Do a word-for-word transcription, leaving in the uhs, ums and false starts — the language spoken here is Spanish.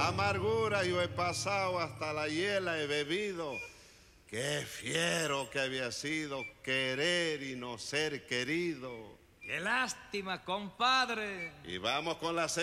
Amargura yo he pasado, hasta la hiela he bebido. Qué fiero que había sido querer y no ser querido. ¡Qué lástima, compadre! Y vamos con la